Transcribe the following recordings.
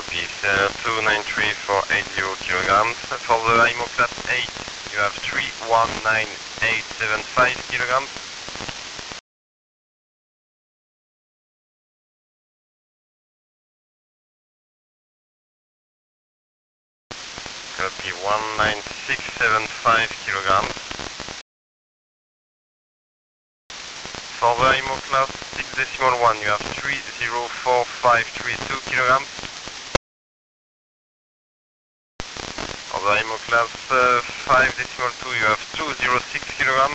Copy, 293 for 80 kilograms. For the IMO class 8, you have 319875 kilograms. Copy, 19675 kilograms. For the IMO class 6.1, you have 304532 kilograms. For the IMO class 5.2, you have 206 kilograms.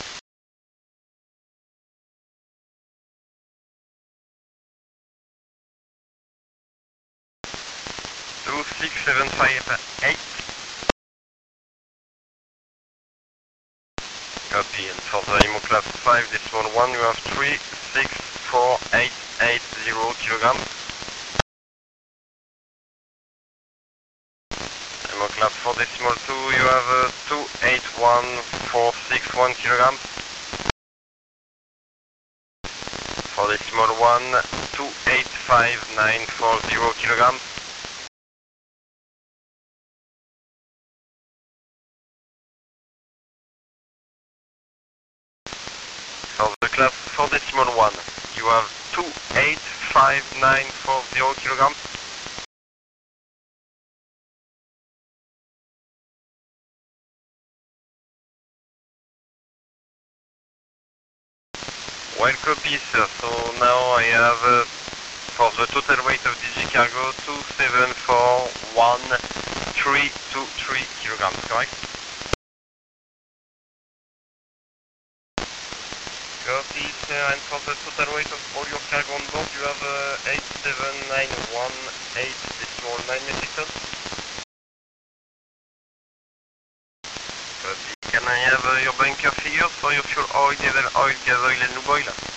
Two 6758. Copy, and for the IMO class 5.1, you have 364880 kilograms. IMO class 4.2, you have 281461 kilograms. 4.1, 285940 kilograms. For the class 4.1, you have 285940 kilograms. Well, copy, sir. So now I have, for the total weight of DG Cargo, 2741323 kilograms, correct? Copy, sir, and for the total weight of all your cargo on board, you have 87918.9 metric tons. Copy. Can I have your bunker figures for your fuel oil, diesel oil, gas oil and lube oil?